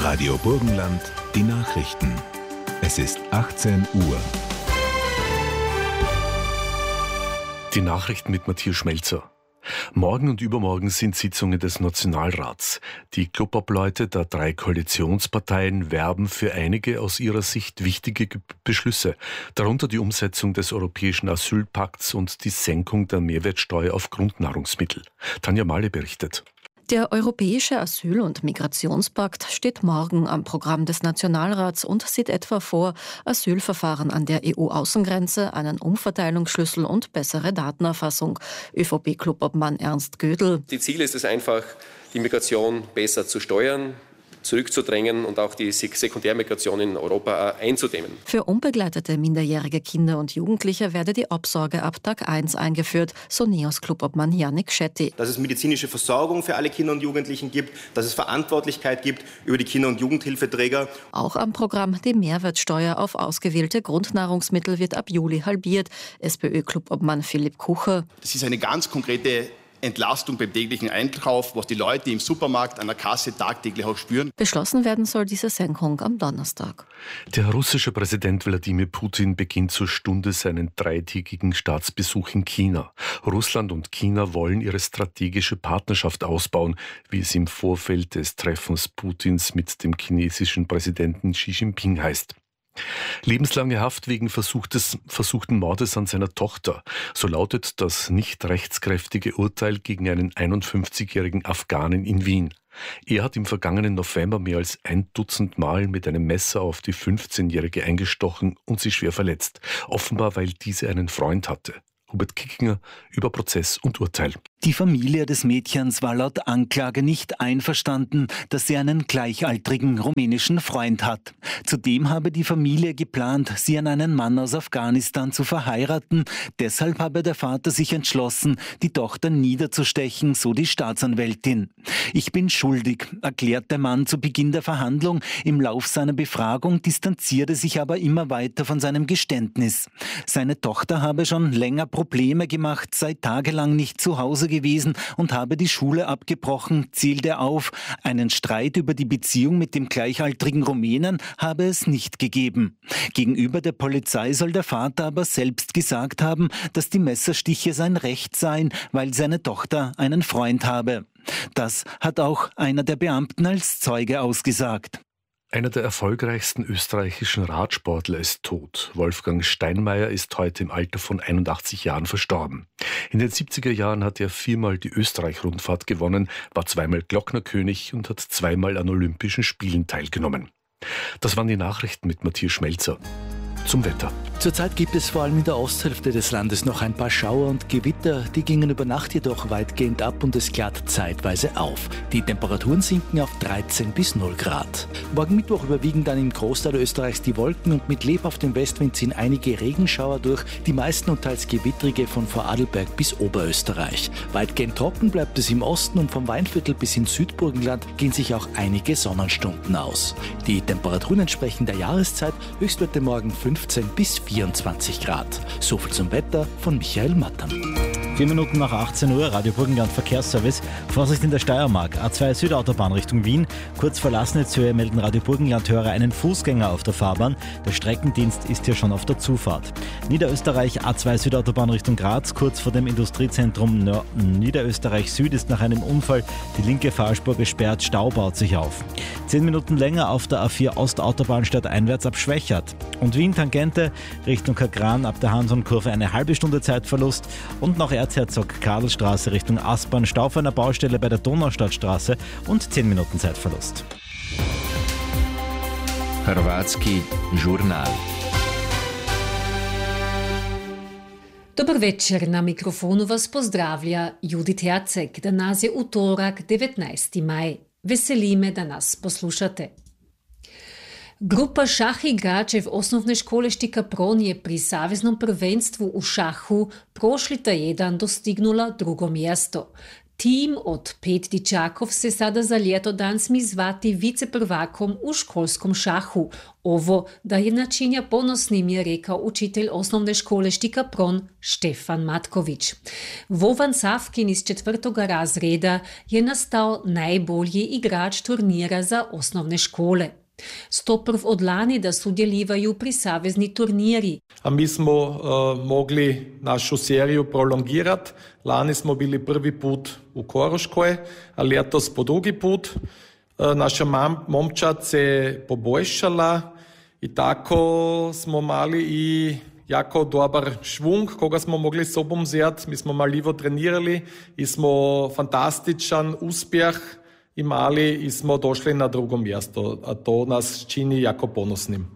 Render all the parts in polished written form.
Radio Burgenland, die Nachrichten. Es ist 18 Uhr. Die Nachrichten mit Matthias Schmelzer. Morgen und übermorgen sind Sitzungen des Nationalrats. Die Klubobleute der 3 Koalitionsparteien werben für einige aus ihrer Sicht wichtige Beschlüsse, darunter die Umsetzung des Europäischen Asylpakts und die Senkung der Mehrwertsteuer auf Grundnahrungsmittel. Tanja Mahle berichtet. Der Europäische Asyl- und Migrationspakt steht morgen am Programm des Nationalrats und sieht etwa vor, Asylverfahren an der EU-Außengrenze, einen Umverteilungsschlüssel und bessere Datenerfassung. ÖVP-Klubobmann Ernst Gödel. Die Ziel ist es einfach, die Migration besser zu steuern, zurückzudrängen und auch die Sekundärmigration in Europa einzudämmen. Für unbegleitete minderjährige Kinder und Jugendliche werde die Obsorge ab Tag 1 eingeführt, so NEOS-Klubobmann Yannick Schetti. Dass es medizinische Versorgung für alle Kinder und Jugendlichen gibt, dass es Verantwortlichkeit gibt über die Kinder- und Jugendhilfeträger. Auch am Programm die Mehrwertsteuer auf ausgewählte Grundnahrungsmittel wird ab Juli halbiert. SPÖ-Klubobmann Philipp Kucher. Das ist eine ganz konkrete Entlastung beim täglichen Einkauf, was die Leute im Supermarkt an der Kasse tagtäglich auch spüren. Beschlossen werden soll diese Senkung am Donnerstag. Der russische Präsident Wladimir Putin beginnt zur Stunde seinen 3-tägigen Staatsbesuch in China. Russland und China wollen ihre strategische Partnerschaft ausbauen, wie es im Vorfeld des Treffens Putins mit dem chinesischen Präsidenten Xi Jinping heißt. Lebenslange Haft wegen versuchten Mordes an seiner Tochter. So lautet das nicht rechtskräftige Urteil gegen einen 51-jährigen Afghanen in Wien. Er hat im vergangenen November mehr als 1 Dutzend Mal mit einem Messer auf die 15-Jährige eingestochen und sie schwer verletzt. Offenbar, weil diese einen Freund hatte. Hubert Kickinger über Prozess und Urteil. Die Familie des Mädchens war laut Anklage nicht einverstanden, dass sie einen gleichaltrigen rumänischen Freund hat. Zudem habe die Familie geplant, sie an einen Mann aus Afghanistan zu verheiraten. Deshalb habe der Vater sich entschlossen, die Tochter niederzustechen, so die Staatsanwältin. Ich bin schuldig, erklärt der Mann zu Beginn der Verhandlung. Im Lauf seiner Befragung distanzierte sich aber immer weiter von seinem Geständnis. Seine Tochter habe schon länger Probleme gemacht, sei tagelang nicht zu Hause gewesen und habe die Schule abgebrochen, zählt er auf. Einen Streit über die Beziehung mit dem gleichaltrigen Rumänen habe es nicht gegeben. Gegenüber der Polizei soll der Vater aber selbst gesagt haben, dass die Messerstiche sein Recht seien, weil seine Tochter einen Freund habe. Das hat auch einer der Beamten als Zeuge ausgesagt. Einer der erfolgreichsten österreichischen Radsportler ist tot. Wolfgang Steinmeier ist heute im Alter von 81 Jahren verstorben. In den 70er Jahren hat er 4-mal die Österreich-Rundfahrt gewonnen, war 2-mal Glocknerkönig und hat 2-mal an Olympischen Spielen teilgenommen. Das waren die Nachrichten mit Matthias Schmelzer. Zum Wetter. Zurzeit gibt es vor allem in der Osthälfte des Landes noch ein paar Schauer und Gewitter. Die gingen über Nacht jedoch weitgehend ab und es klart zeitweise auf. Die Temperaturen sinken auf 13 bis 0 Grad. Morgen Mittwoch überwiegen dann im Großteil Österreichs die Wolken und mit lebhaftem Westwind ziehen einige Regenschauer durch, die meisten und teils gewittrige von Vorarlberg bis Oberösterreich. Weitgehend trocken bleibt es im Osten und vom Weinviertel bis ins Südburgenland gehen sich auch einige Sonnenstunden aus. Die Temperaturen entsprechen der Jahreszeit, Höchstwerte morgen 15 bis 24 Grad. So viel zum Wetter von Michael Mattern. 4 Minuten nach 18 Uhr, Radio Burgenland Verkehrsservice. Vorsicht in der Steiermark, A2 Südautobahn Richtung Wien. Kurz vor Lassnitzhöhe melden Radio Burgenland-Hörer einen Fußgänger auf der Fahrbahn. Der Streckendienst ist hier schon auf der Zufahrt. Niederösterreich, A2 Südautobahn Richtung Graz. Kurz vor dem Industriezentrum Niederösterreich Süd ist nach einem Unfall die linke Fahrspur gesperrt. Stau baut sich auf. 10 Minuten länger auf der A4 Ostautobahn stadteinwärts ab Schwächert. Und Wien-Tangente Richtung Kagran ab der Hanson-Kurve eine halbe Stunde Zeitverlust. Und noch Erzherzog-Karl-Straße Richtung Aspern, Stau auf einer Baustelle bei der Donaustadtstraße und 10 Minuten Zeitverlust. Hrvatski Journal. Dobar večer, na mikrofonu vas pozdravlja Judith Jacek. Danas je utorak, 19. maj. Veseli me, da nas poslušate. Grupa šahigračev osnovne škole Štikapron je pri saveznom prvenstvu u šahu prošli tjedan dostignula 2. mjesto. Tim od 5 dičakov se sada za ljeto dan smi zvati viceprvakom u školskom šahu. Ovo da je načinja ponosnim je rekao učitelj osnovne škole Štikapron Štefan Matković. Vovan Savkin iz 4. razreda je nastao najbolji igrač turnira za osnovne škole. Stoprv od lani da sudjelivaju pri savezni turniri. A mi smo mogli našu seriju prolongirati. Lani smo bili prvi put u Koroškoj, a letos po drugi put. Naša momčad se poboljšala i tako smo mali i jako dobar švung, koga smo mogli sobom vzeti. Mi smo marljivo trenirali i smo fantastičan uspjeh imali i smo došli na drugo mjesto, a to nas čini jako ponosnim.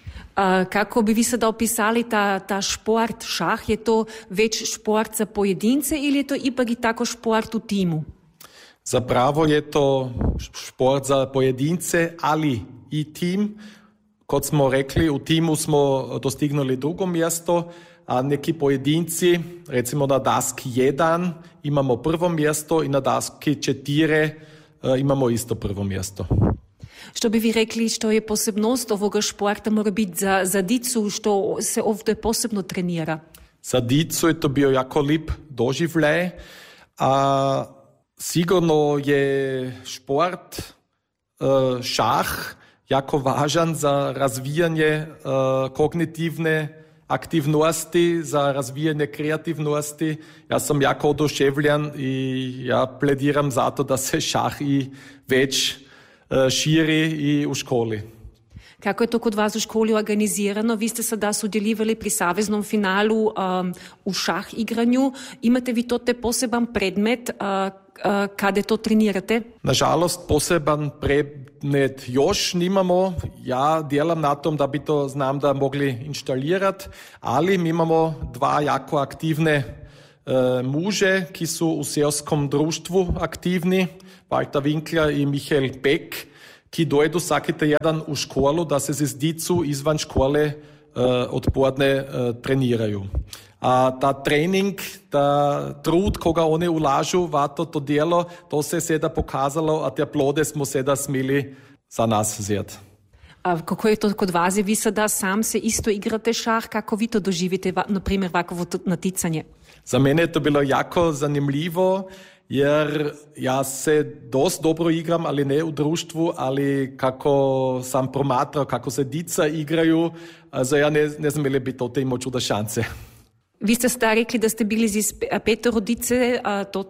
Kako bi vi sada opisali ta šport, šah, je to već šport za pojedince ili je to ipak i tako šport u timu? Zapravo je to šport za pojedince, ali i tim. Kot smo rekli, u timu smo dostignuli drugo mjesto, a neki pojedinci, recimo na daski 1 imamo prvo mjesto i na daski 4 imamo isto prvo mjesto. Što bi vi rekli, što je posebnost ovoga športa mora biti za dicu, što se ovdje posebno trenira? Za dicu je to bio jako lep doživljaj, a sigurno je šport, šah, jako važan za razvijanje kognitivne aktivnosti, za razvijanje kreativnosti. Ja sam jako oduševljen i ja plediram za to da se šah i već širi i u školi. Kako je to kod vas u školi organizirano? Vi ste sada sudjelovali pri saveznom finalu u šah igranju. Imate vi to te poseban predmet kada to trenirate? Nažalost, poseban predmet još nimamo. Ja djelam na tom da bi to znam da mogli instalirati, ali mi imamo 2 jako aktivne muže, ki su u selskom društvu aktivni, Walter Winkler i Michael Beck, ki dojdu vsaki teden u školu, da se z dicu izvan škole odpodne trenirajo. A ta trening, ta trud, koga oni ulažu v to delo, to se je seda pokazalo, a te plode smo seda smeli za nas vzeti. A kako je to kod vas? Vi sada sam se isto igrate šah, kako vi to doživite, na primjer, ovakvo naticanje? Za mene je to bilo jako zanimljivo, jer ja se dost dobro igram, ali ne u društvu, ali kako sam promatrao, kako se dica igraju, also ja ne znam ili bi to imao čuda šanse. Vi ste sada rekli da ste bili z 5 dice,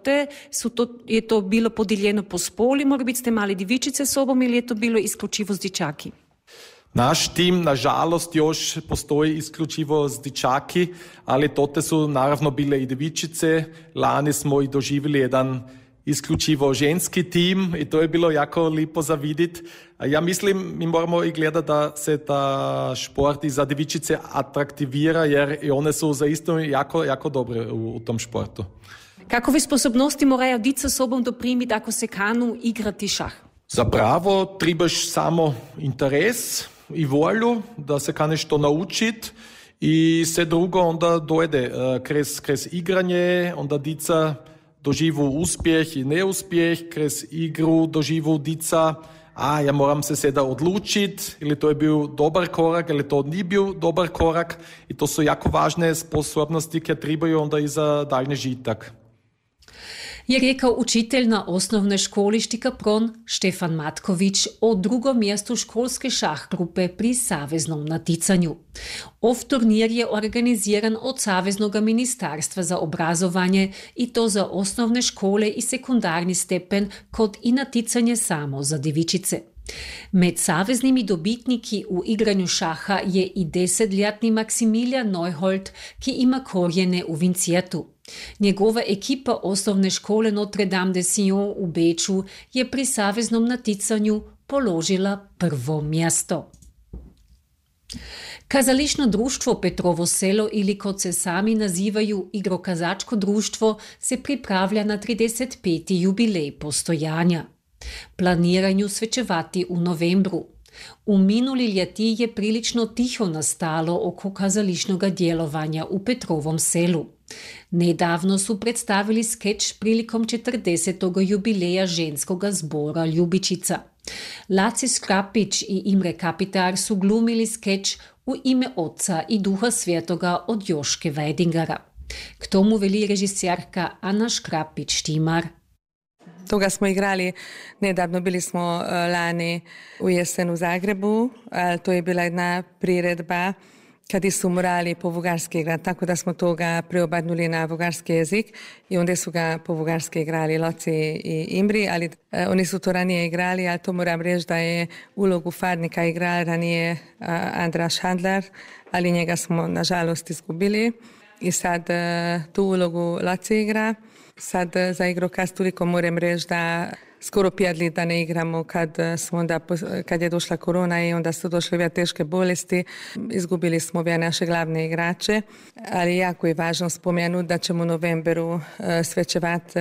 je to bilo podijeljeno po spoli, mora biti ste mali divičice sobom ili je to bilo isključivo s dičaki? Naš tim, nažalost, još postoji isključivo s dičaki, ali tote su naravno bile i divičice. Lani smo i doživjeli jedan isključivo ženski tim i to je bilo jako lipo za vidjeti. Ja mislim, mi moramo i gledati da se ta šport i za divičice atraktivira, jer i one su zaista jako, jako dobre u tom športu. Kakove sposobnosti morajo dica sobom doprimiti, ako se kanu igrati šah? Zapravo trebaš samo interes i volju da se kaneš to naučiti i sve drugo onda dojde kroz igranje, onda dica doživu uspjeh i neuspjeh, kroz igru doživu dica, a ja moram se sada odlučiti, ili to je bil dobar korak, ili to ni bil dobar korak i to su jako važne sposobnosti, ki trebaju onda i za daljnji žitak. Je rekao učitelj na osnovnoj školi Štikapron Štefan Matković o drugom mjestu školske šah grupe pri saveznom naticanju. Ov turnir je organiziran od Saveznog ministarstva za obrazovanje i to za osnovne škole i sekundarni stepen, kot i naticanje samo za divičice. Med saveznimi dobitniki u igranju šaha je i 10-ljetni Maximilian Neuhold, ki ima korijene u Vincijetu. Njegova ekipa osnovne škole Notre Dame de Sion u Beču je pri saveznom naticanju položila prvo mjesto. Kazališno društvo Petrovo selo ili kot se sami nazivaju Igrokazačko društvo se pripravlja na 35. jubilej postojanja. Planiranju svečevati u novembru. U minuli ljeti je prilično tiho nastalo oko kazališnog djelovanja u Petrovom Selu. Nedavno su predstavili skeč prilikom 40. jubileja ženskog zbora Ljubičica. Laci Skrapić i Imre Kapitar su glumili skeč U ime Oca i Duha Svetoga od Joške Weidingera. K tomu veli režiserka Ana Škrapić-Štimar. Toga smo igrali nedavno, bili smo lani u jesen u Zagrebu, ali to je bila jedna priredba kad su morali po bugarski igrati, tako da smo toga preobrnuli na bugarski jezik i onda su ga po bugarski igrali Loci i Imri, ali oni su to ranije igrali, ali to moram reći da je ulogu Farnika igrao ranije Andraš Handlar, ali njega smo nažalost izgubili i sad tu ulogu Loci igra. Sad za igrokaz toliko moram reći da skoro 5 let da ne igramo kad je došla korona i onda su došle ove teške bolesti. Izgubili smo ove naše glavne igrače, ali jako je važno spomenuti da ćemo u novembru svečevati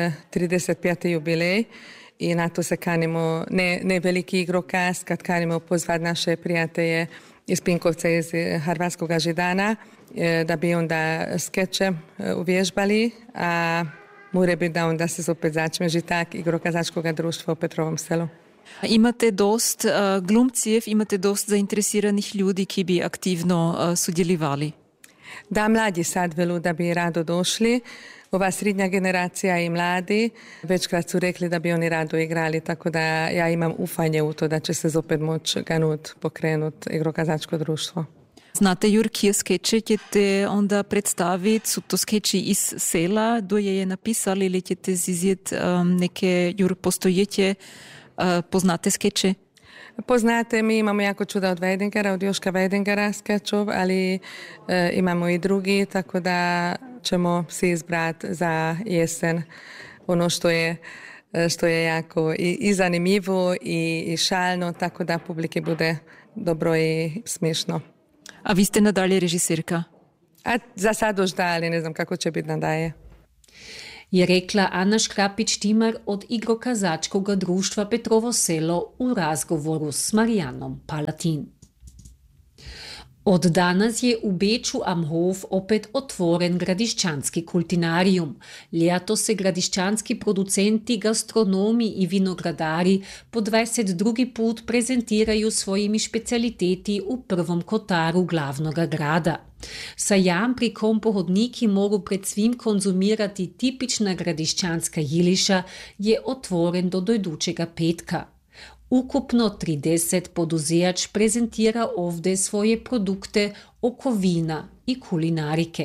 35. jubilej i na to se kanimo, ne veliki igrokaz, kad kanimo pozvati naše prijatelje iz Pinkovca, iz Hrvatskog Židana, da bi onda skeče uvježbali, a mora biti da onda se zopet začne že tak igrokazačkog društva u Petrovom Selu. Imate dost glumcijev, imate dost zainteresiranih ljudi, ki bi aktivno sudjelovali? Da, mladi sad velu da bi rado došli. Ova srednja generacija i mladi večkrat su rekli da bi oni rado igrali, tako da ja imam ufanje u to da će se zopet moći pokrenuti igrokazačko društvo. Znate, Jur, kje skeče ćete onda predstaviti? Su to skeči iz sela, kdo je napisali, ili ćete zizjet neke, Jur, postojeće, poznate skeče? Poznate, mi imamo jako čuda od Weidingera, od Joška Weidingera skečov, ali imamo i drugi, tako da ćemo si izbrati za jesen ono što je jako i zanimljivo i šalno, tako da publiki bude dobro i smiješno. A vi ste nadalje režiserka? A za sad još da, ali ne znam kako će biti nadalje. Je rekla Ana Škrapić-Štimar od igrokazačkog društva Petrovo Selo u razgovoru s Marijanom Palatin. Od danas je u Beču am Hof opet otvoren gradišćanski kultinarijum. Ljeto se gradišćanski producenti, gastronomi i vinogradari po 22. put prezentiraju svojimi špecialiteti u prvom kotaru glavnog grada. Sajam, pri kom pohodniki mogu pred svim konzumirati tipična gradišćanska jiliša, je otvoren do idućega petka. Ukupno 30 poduzejač prezentira ovdje svoje produkte oko vina i kulinarike.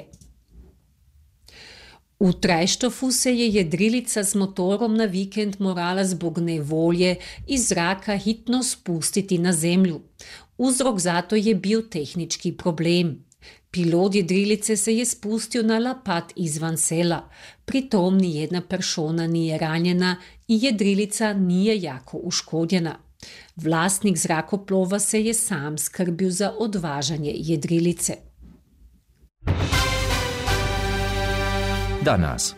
U Trajštofu se je jedrilica s motorom na vikend morala zbog nevolje iz zraka hitno spustiti na zemlju. Uzrok zato je bio tehnički problem. Pilot jedrilice se je spustio na lapat izvan sela. Pritom nijedna persona nije ranjena i jedrilica nije jako uškodjena. Vlasnik zrakoplova se je sam skrbio za odvažanje jedrilice. Danas.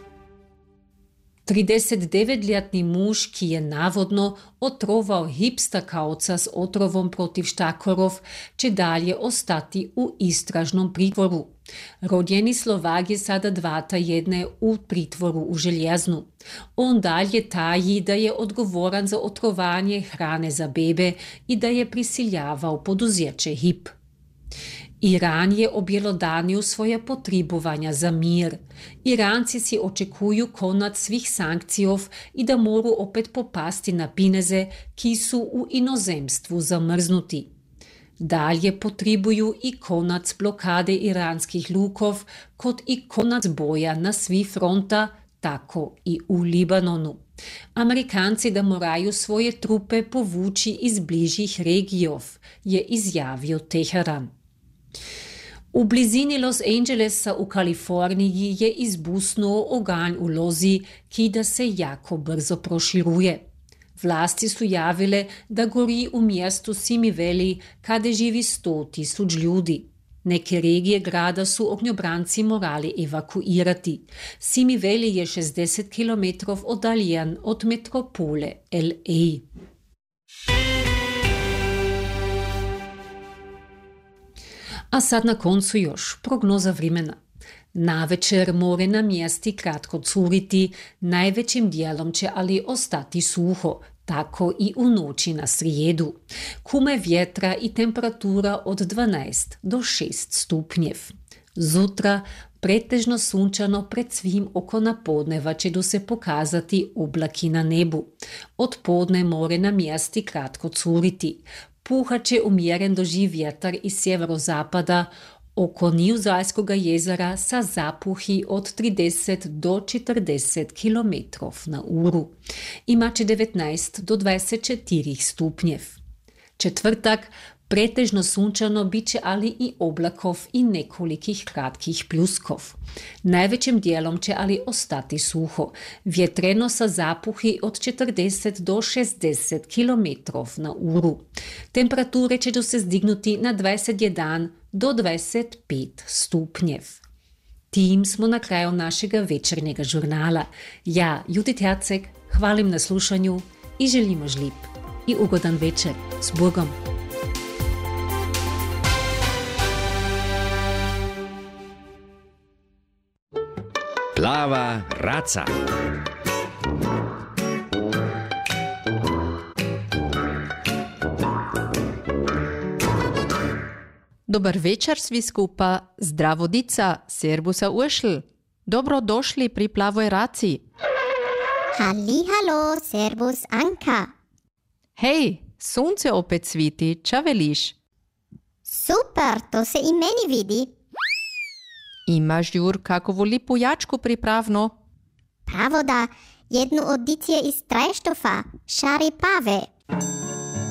39-ljetni muž, ki je navodno otroval hipstakaoca s otrovom protiv štakorov, će dalje ostati u istražnom pritvoru. Rodjeni Slovak je sada 2 tjedna u pritvoru u Željeznu. On dalje taji da je odgovoran za otrovanje hrane za bebe i da je prisiljavao poduzeće HIP. Iran je objelodanil svoje potrebovanja za mir. Iranci si očekuju konec svih sankcijov i da moru opet popasti na pineze, ki su u inozemstvu zamrznuti. Dalje potrebuju i konec blokade iranskih lukov, kot i konec boja na svi fronta, tako i u Libanonu. Amerikanci da moraju svoje trupe povući iz bližjih regijov, je izjavio Teheran. U blizini Los Angelesa u Kaliforniji je izbusnuo oganj u lozi, ki da se jako brzo proširuje. Vlasti su javile da gori u mjestu Simi Valley, kade živi 100.000 ljudi. Neke regije grada su ognjobranci morali evakuirati. Simi Valley je 60 km oddaljen od metropole LA. A sad na koncu još prognoza vremena. Navečer more na mjesti kratko curiti, najvećim dijelom će ali ostati suho, tako i u noći na srijedu. Kume vjetra i temperatura od 12 do 6 stupnjev. Zutra pretežno sunčano pred svim oko na podneva će do se pokazati oblaki na nebu. Od podne more na mjesti kratko curiti. Puhat će umjeren doživ vjetar iz sjeverozapada, oko Nizozemskog jezera sa zapuhi od 30 do 40 km na uru. Imaće 19 do 24 stupnjev. Četvrtak pretežno sunčano bit će ali i oblakov i nekolikih kratkih pljuskov. Najvećim dijelom će ali ostati suho, vjetreno sa zapuhi od 40 do 60 km na uru. Temperature će se zdignuti na 21 do 25 stupnjev. Tim smo na kraju našega večernjega žurnala. Ja, Judith Herceg, hvalim na slušanju i želimo žlip i ugodan večer s Bogom. Plava raca. Dobar večer svi skupa, zdravo dica, servusa ušl. Dobrodošli pri Plavoj raci. Hallo, servus Anka. Hej, sunce opet sviti, ča veliš? Super, to se i meni vidi. Imaš, Jur, kakovu lipu jačku pripravno? Pravo da, jednu od dicije iz Trajštofa, Šari Pave.